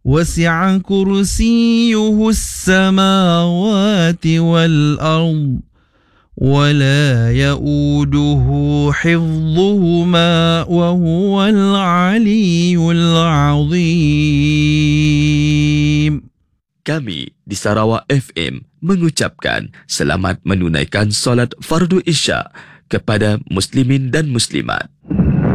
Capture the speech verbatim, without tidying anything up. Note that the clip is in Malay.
وسع كرسيه السماوات والأرض ولا يؤوده حفظهما وهو العلي العظيم. Kami di Sarawak F M mengucapkan selamat menunaikan solat fardu Isya kepada muslimin dan muslimat.